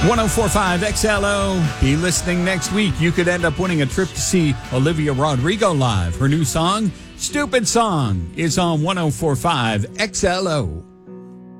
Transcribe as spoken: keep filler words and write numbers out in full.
one oh four point five X L O. Be listening next week. You could end up winning a trip to see Olivia Rodrigo live. Her new song, Stupid Song, is on one oh four point five X L O.